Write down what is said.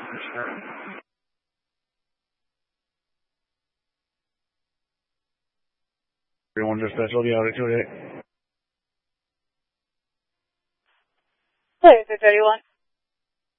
Everyone dispatch, I'll be out at 2 8. 3631.